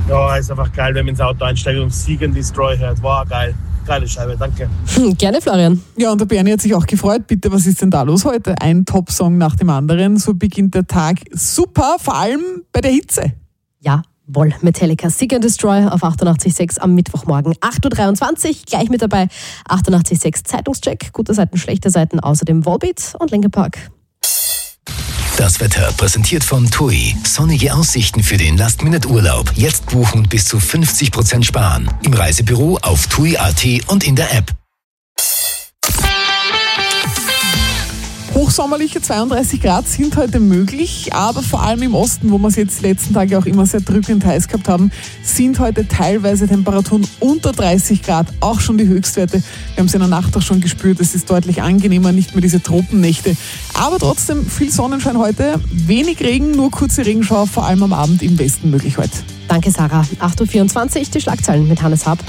Ja, ist einfach geil, wenn man ins Auto einsteigt und Seek and Destroy hört. Wow, geil. Geile Scheibe, danke. Gerne, Florian. Ja, und der Bernie hat sich auch gefreut. Bitte, was ist denn da los heute? Ein Top-Song nach dem anderen. So beginnt der Tag super, vor allem bei der Hitze. Jawohl, Metallica Seek and Destroy auf 88.6 am Mittwochmorgen 8.23 Uhr. Gleich mit dabei 88.6 Zeitungscheck, gute Seiten, schlechte Seiten, außerdem Wallbeat und Linkin Park. Das Wetter präsentiert von TUI. Sonnige Aussichten für den Last-Minute-Urlaub. Jetzt buchen und bis zu 50% sparen. Im Reisebüro, auf TUI.at und in der App. Hochsommerliche 32 Grad sind heute möglich, aber vor allem im Osten, wo wir es jetzt die letzten Tage auch immer sehr drückend heiß gehabt haben, sind heute teilweise Temperaturen unter 30 Grad, auch schon die Höchstwerte. Wir haben es in der Nacht auch schon gespürt, es ist deutlich angenehmer, nicht mehr diese Tropennächte. Aber trotzdem viel Sonnenschein heute, wenig Regen, nur kurze Regenschauer, vor allem am Abend im Westen möglich heute. Danke, Sarah. 8.24 Uhr, die Schlagzeilen mit Hannes Haab.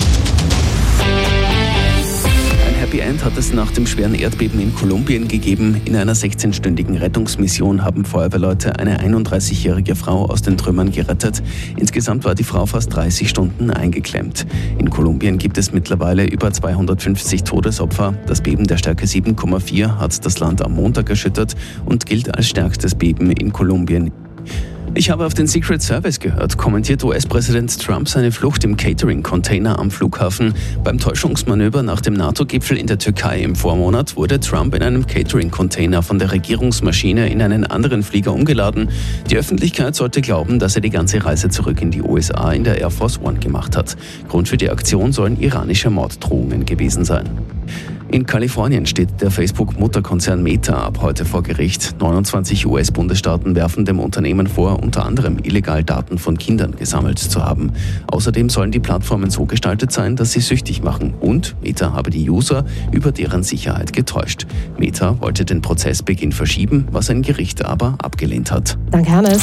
Happy End hat es nach dem schweren Erdbeben in Kolumbien gegeben. In einer 16-stündigen Rettungsmission haben Feuerwehrleute eine 31-jährige Frau aus den Trümmern gerettet. Insgesamt war die Frau fast 30 Stunden eingeklemmt. In Kolumbien gibt es mittlerweile über 250 Todesopfer. Das Beben der Stärke 7,4 hat das Land am Montag erschüttert und gilt als stärkstes Beben in Kolumbien. Ich habe auf den Secret Service gehört, kommentiert US-Präsident Trump seine Flucht im Catering-Container am Flughafen. Beim Täuschungsmanöver nach dem NATO-Gipfel in der Türkei im Vormonat wurde Trump in einem Catering-Container von der Regierungsmaschine in einen anderen Flieger umgeladen. Die Öffentlichkeit sollte glauben, dass er die ganze Reise zurück in die USA in der Air Force One gemacht hat. Grund für die Aktion sollen iranische Morddrohungen gewesen sein. In Kalifornien steht der Facebook-Mutterkonzern Meta ab heute vor Gericht. 29 US-Bundesstaaten werfen dem Unternehmen vor, unter anderem illegal Daten von Kindern gesammelt zu haben. Außerdem sollen die Plattformen so gestaltet sein, dass sie süchtig machen. Und Meta habe die User über deren Sicherheit getäuscht. Meta wollte den Prozessbeginn verschieben, was ein Gericht aber abgelehnt hat. Danke, Hannes.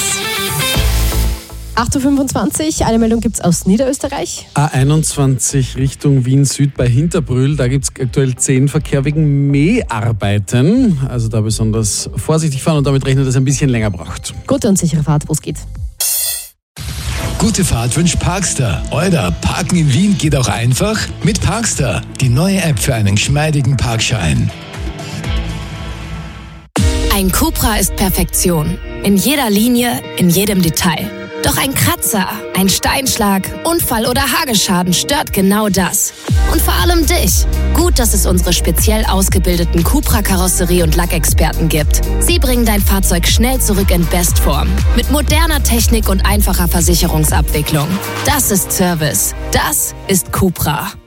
8.25 Uhr, eine Meldung gibt es aus Niederösterreich. A21 Richtung Wien-Süd bei Hinterbrühl. Da gibt es aktuell 10 Verkehr wegen Mäharbeiten. Also da besonders vorsichtig fahren und damit rechnen, dass es ein bisschen länger braucht. Gute und sichere Fahrt, wo es geht. Gute Fahrt wünscht Parkstar. Oder Parken in Wien geht auch einfach mit Parkstar. Die neue App für einen geschmeidigen Parkschein. Ein Cupra ist Perfektion. In jeder Linie, in jedem Detail. Doch ein Kratzer, ein Steinschlag, Unfall oder Hagelschaden stört genau das. Und vor allem dich. Gut, dass es unsere speziell ausgebildeten Cupra-Karosserie- und Lackexperten gibt. Sie bringen dein Fahrzeug schnell zurück in Bestform. Mit moderner Technik und einfacher Versicherungsabwicklung. Das ist Service. Das ist Cupra.